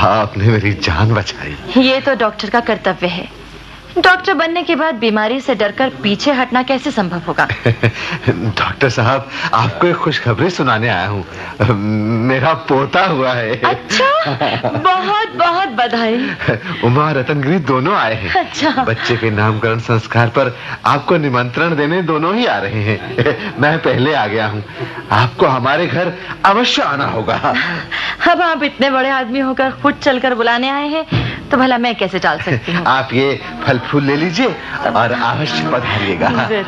आपने मेरी जान बचाई। ये तो डॉक्टर का कर्तव्य है। डॉक्टर बनने के बाद बीमारी से डरकर पीछे हटना कैसे संभव होगा? डॉक्टर साहब, आपको एक खुशखबरी सुनाने आया हूँ। मेरा पोता हुआ है। अच्छा, बहुत बहुत बधाई। उमा रतनगिरी दोनों आए हैं। अच्छा। बच्चे के नामकरण संस्कार पर आपको निमंत्रण देने दोनों ही आ रहे हैं। मैं पहले आ गया हूँ। आपको हमारे घर अवश्य आना होगा। अब आप इतने बड़े आदमी होकर खुद चलकर बुलाने आए हैं, तो भला मैं कैसे टाल सकती हूँ? आप ये फल फूल ले लीजिए और अवश्य पधारिएगा।